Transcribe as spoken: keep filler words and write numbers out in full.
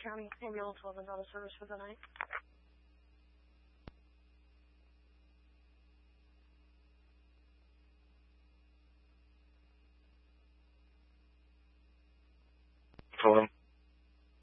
County Ambulance Weapons out of service for the night. Hello.